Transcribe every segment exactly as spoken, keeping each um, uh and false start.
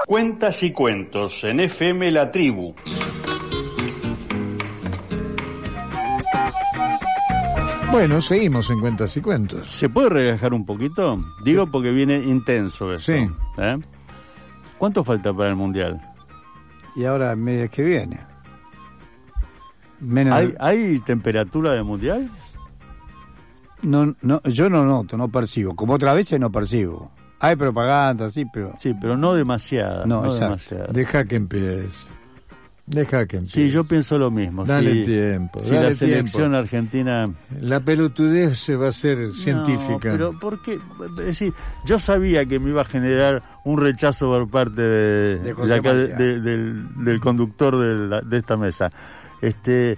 Cuentas y cuentos en F M La Tribu. Bueno, seguimos en Cuentas y Cuentos. ¿Se puede relajar un poquito? Digo porque viene intenso eso. Sí. ¿Eh? ¿Cuánto falta para el Mundial? Y ahora el mes que viene. Menos... ¿Hay, ¿Hay temperatura de Mundial? No, no, yo no noto, no percibo. Como otra vez no percibo. Hay propaganda, sí, pero... Sí, pero no demasiada. No, no exacto. demasiada. Deja que empiece. Deja que empiece. Sí, yo pienso lo mismo. Dale si, tiempo. Si dale la selección tiempo. argentina... La pelotudez se va a hacer científica. No, pero ¿por qué? Es decir, yo sabía que me iba a generar un rechazo por parte de, De de acá, de, María. de, del, del conductor de, la, de esta mesa. Este...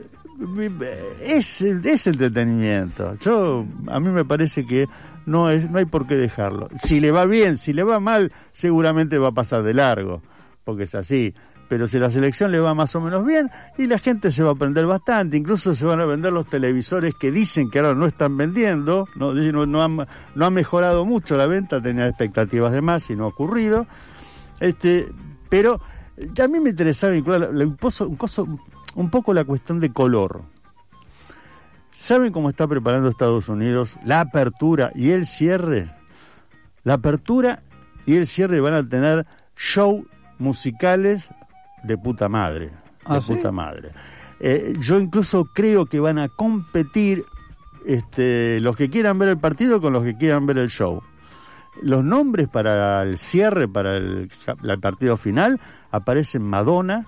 Es, es entretenimiento. Yo a mí me parece que no es no hay por qué dejarlo. Si le va bien, si le va mal, seguramente va a pasar de largo, porque es así. Pero si la selección le va más o menos bien, y la gente se va a aprender bastante, incluso se van a vender los televisores que dicen que ahora no están vendiendo, no no, no, han, no ha mejorado mucho la venta, tenía expectativas de más y no ha ocurrido. Este, pero ya a mí me interesaba vincular un, pozo, un, coso, un poco la cuestión de color. ¿Saben cómo está preparando Estados Unidos la apertura y el cierre? La apertura y el cierre van a tener show musicales de puta madre, de ¿Ah, sí? puta madre. Eh, yo incluso creo que van a competir este, los que quieran ver el partido con los que quieran ver el show. Los nombres para el cierre, para el, el partido final, aparecen Madonna,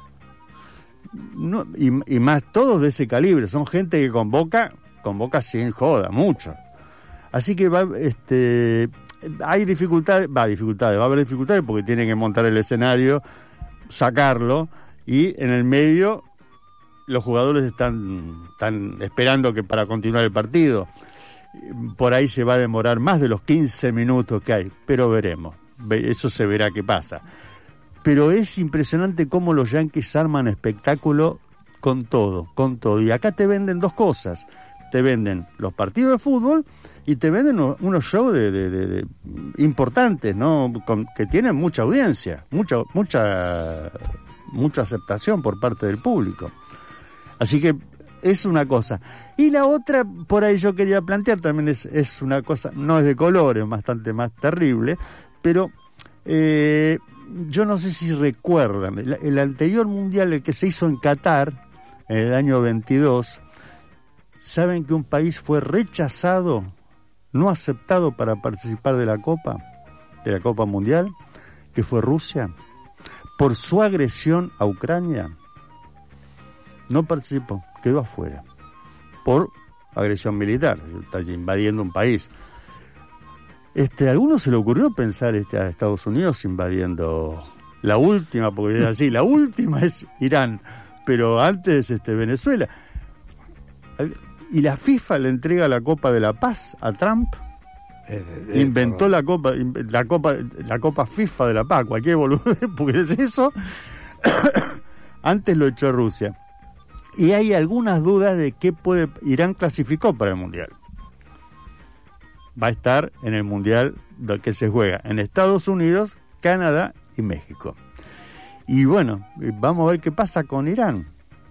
no, y, y más todos de ese calibre. Son gente que convoca, convoca sin joda, mucho. Así que va, este, hay dificultades, va, dificultades, va a haber dificultades porque tienen que montar el escenario, sacarlo, y en el medio los jugadores están, están esperando que para continuar el partido. Por ahí se va a demorar más de los quince minutos que hay, pero veremos. Eso se verá qué pasa. Pero es impresionante cómo los Yankees arman espectáculo con todo, con todo. Y acá te venden dos cosas. Te venden los partidos de fútbol y te venden unos shows de, de, de, de importantes, ¿no? Con, que tienen mucha audiencia, mucha, mucha, mucha aceptación por parte del público. Así que es una cosa. Y la otra, por ahí yo quería plantear, también es, es una cosa, no es de color, es bastante más terrible, pero eh, yo no sé si recuerdan, el, el anterior mundial, el que se hizo en Qatar, en el año veintidós, ¿saben que un país fue rechazado, no aceptado para participar de la Copa, de la Copa Mundial? Que fue Rusia, por su agresión a Ucrania. No participó, quedó afuera, por agresión militar, está invadiendo un país. Este, ¿a alguno se le ocurrió pensar este, a Estados Unidos invadiendo la última, porque es así, la última es Irán, pero antes este, Venezuela? Y la FIFA le entrega la Copa de la Paz a Trump. Es de, de Inventó la Copa, la Copa, la Copa FIFA de la Paz, cualquier boludo, porque es eso. Antes lo echó Rusia. Y hay algunas dudas de qué puede... Irán clasificó para el Mundial. Va a estar en el Mundial que se juega en Estados Unidos, Canadá y México. Y bueno, vamos a ver qué pasa con Irán.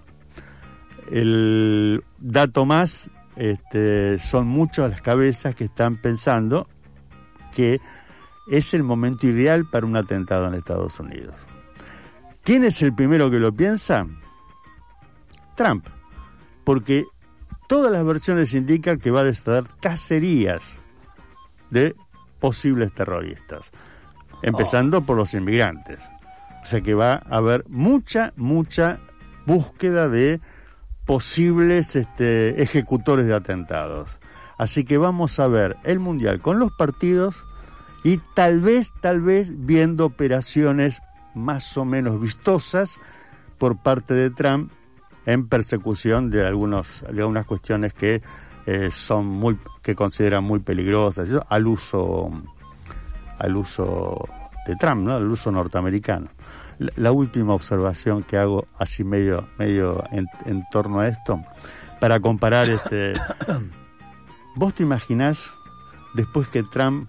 El dato más, este, son muchas las cabezas que están pensando que es el momento ideal para un atentado en Estados Unidos. ¿Quién es el primero que lo piensa? Trump, porque todas las versiones indican que va a desatar cacerías de posibles terroristas, empezando oh. por los inmigrantes. O sea que va a haber mucha, mucha búsqueda de posibles este, ejecutores de atentados. Así que vamos a ver el Mundial con los partidos y tal vez, tal vez viendo operaciones más o menos vistosas por parte de Trump en persecución de algunos de algunas cuestiones que eh, son muy que consideran muy peligrosas, eso, al uso al uso de Trump, ¿no? Al uso norteamericano. La, la última observación que hago así medio medio en, en torno a esto, para comparar este, ¿vos te imaginás después que Trump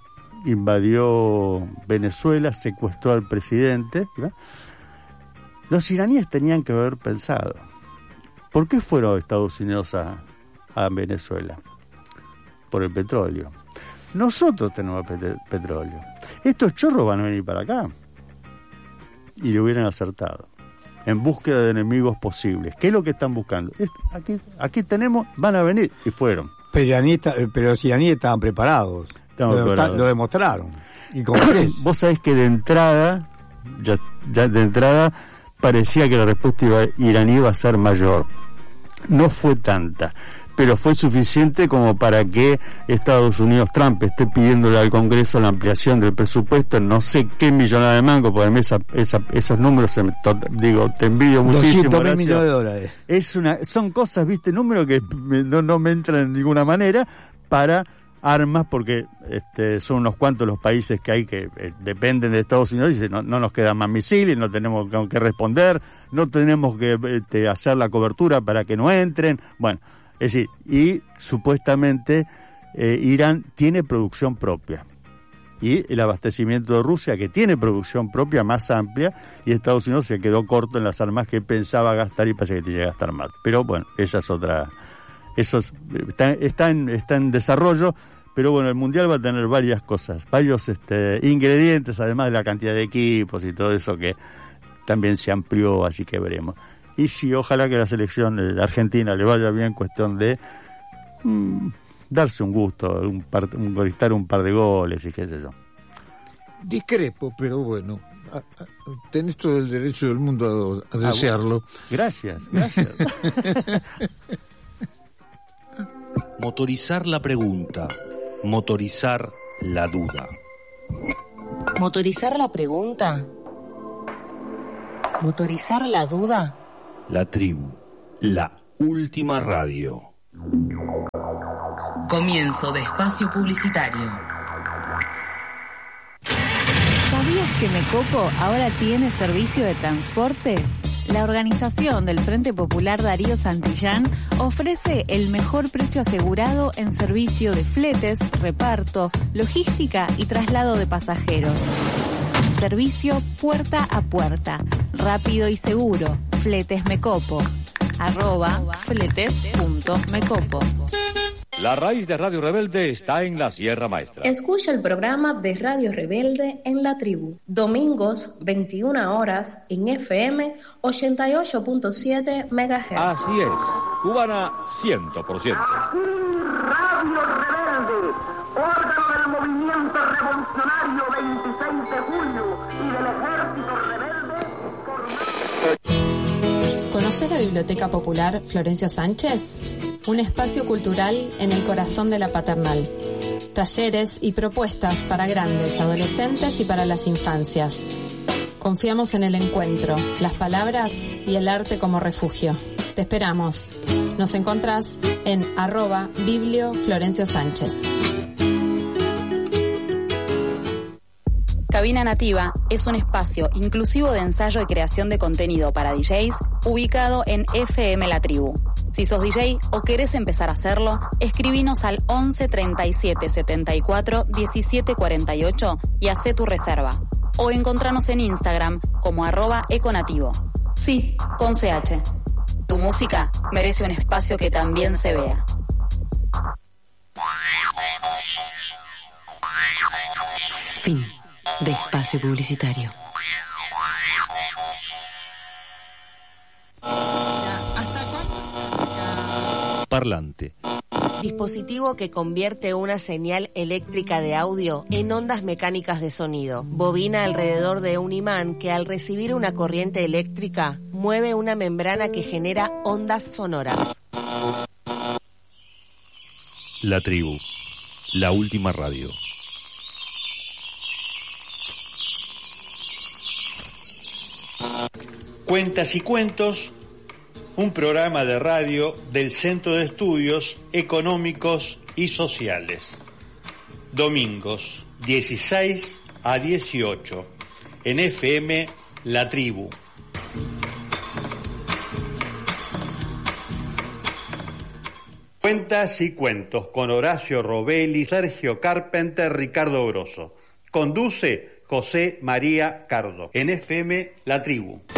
invadió Venezuela, secuestró al presidente. ¿verdad? Los iraníes tenían que haber pensado, ¿por qué fueron Estados Unidos a, a Venezuela? Por el petróleo. Nosotros tenemos pet- petróleo. Estos chorros van a venir para acá. Y le hubieran acertado. En búsqueda de enemigos posibles. ¿Qué es lo que están buscando? Es- Aquí, aquí tenemos, van a venir. Y fueron. Pero, iraní está- pero los iraníes estaban preparados. Estaban lo, preparados. lo demostraron. Y con creces. Vos sabés que de entrada, ya, ya de entrada, parecía que la respuesta iba- iraní iba a ser mayor. No fue tanta, pero fue suficiente como para que Estados Unidos, Trump, esté pidiéndole al Congreso la ampliación del presupuesto en no sé qué millonada de mango, porque a mí esa, esa, esos números, se me, to, digo, te envidio muchísimo. doscientos mil Horacio. millones de dólares. Es una, son cosas, viste, números que me- no, no me entran de ninguna manera para armas, porque este, son unos cuantos los países que hay que eh, dependen de Estados Unidos y dicen, no, no nos quedan más misiles, no tenemos que, que responder, no tenemos que este, hacer la cobertura para que no entren. Bueno, es decir, y supuestamente eh, Irán tiene producción propia. Y el abastecimiento de Rusia, que tiene producción propia más amplia, y Estados Unidos se quedó corto en las armas que pensaba gastar y parece que tenía que gastar más. Pero bueno, esa es otra... Eso es- está, está, en, está en desarrollo, pero bueno, el Mundial va a tener varias cosas, varios este, ingredientes, además de la cantidad de equipos y todo eso que también se amplió, así que veremos. Y sí, ojalá que la selección eh, argentina le vaya bien, cuestión de mm, darse un gusto, un par, un, gritar un par de goles y qué sé yo. Discrepo, pero bueno, a- a- tenés todo el derecho del mundo a, a desearlo. Gracias, gracias. Motorizar la pregunta, motorizar la duda. ¿Motorizar la pregunta? ¿Motorizar la duda? La tribu, la última radio. Comienzo de espacio publicitario. ¿Sabías que Mecopo ahora tiene servicio de transporte? La organización del Frente Popular Darío Santillán ofrece el mejor precio asegurado en servicio de fletes, reparto, logística y traslado de pasajeros. Servicio puerta a puerta, rápido y seguro. Fletes Mecopo. Arroba fletes.mecopo. La raíz de Radio Rebelde está en la Sierra Maestra. Escucha el programa de Radio Rebelde en la tribu, domingos veintiuna horas en F M ochenta y ocho punto siete megahertz. Así es, cubana cien por ciento. Radio Rebelde, órgano del movimiento revolucionario veintiséis de julio y del ejército rebelde formado... ¿Conoces la Biblioteca Popular Florencio Sánchez? Un espacio cultural en el corazón de la Paternal. Talleres y propuestas para grandes, adolescentes y para las infancias. Confiamos en el encuentro, las palabras y el arte como refugio. Te esperamos. Nos encontrás en arroba Biblio Florencio Sánchez. Cabina Nativa es un espacio inclusivo de ensayo y creación de contenido para D Js ubicado en F M La Tribu. Si sos D J o querés empezar a hacerlo, escribinos al once treinta y siete setenta y cuatro diecisiete cuarenta y ocho y hacé tu reserva. O encontranos en Instagram como arroba econativo. Sí, con C H. Tu música merece un espacio que también se vea. Fin de espacio publicitario. Parlante. Dispositivo que convierte una señal eléctrica de audio en ondas mecánicas de sonido. Bobina alrededor de un imán que al recibir una corriente eléctrica mueve una membrana que genera ondas sonoras. La tribu, la última radio. Cuentas y Cuentos, un programa de radio del Centro de Estudios Económicos y Sociales. Domingos, dieciséis a dieciocho, en F M La Tribu. Cuentas y cuentos con Horacio Robelli, Sergio Carpenter, Ricardo Grosso. Conduce José María Cardo. En F M La Tribu.